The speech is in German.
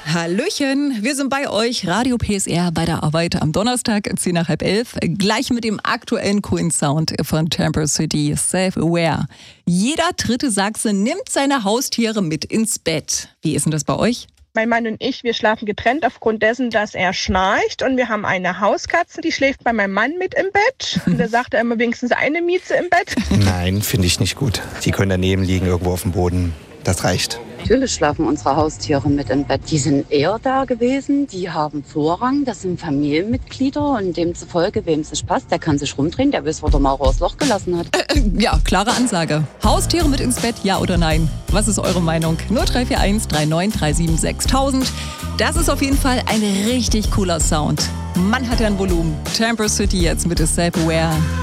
Hallöchen, wir sind bei euch, Radio PSR bei der Arbeit am Donnerstag, 10 nach halb 11, gleich mit dem aktuellen coolen Sound von Tamper City, Self-Aware. Jeder dritte Sachse nimmt seine Haustiere mit ins Bett. Wie ist denn das bei euch? Mein Mann und ich, wir schlafen getrennt aufgrund dessen, dass er schnarcht. Und wir haben eine Hauskatze, die schläft bei meinem Mann mit im Bett. Und da sagt er immer wenigstens eine Mieze im Bett. Nein, finde ich nicht gut. Die können daneben liegen, irgendwo auf dem Boden. Das reicht. Natürlich schlafen unsere Haustiere mit im Bett. Die sind eher da gewesen, die haben Vorrang, das sind Familienmitglieder und demzufolge, wem es nicht passt, der kann sich rumdrehen, der weiß, wo der Maurer das Loch gelassen hat. Ja, klare Ansage. Haustiere mit ins Bett, ja oder nein? Was ist eure Meinung? 0341 3937 6000. Das ist auf jeden Fall ein richtig cooler Sound. Mann hat er ein Volumen. Tamper City jetzt mit Self-Aware.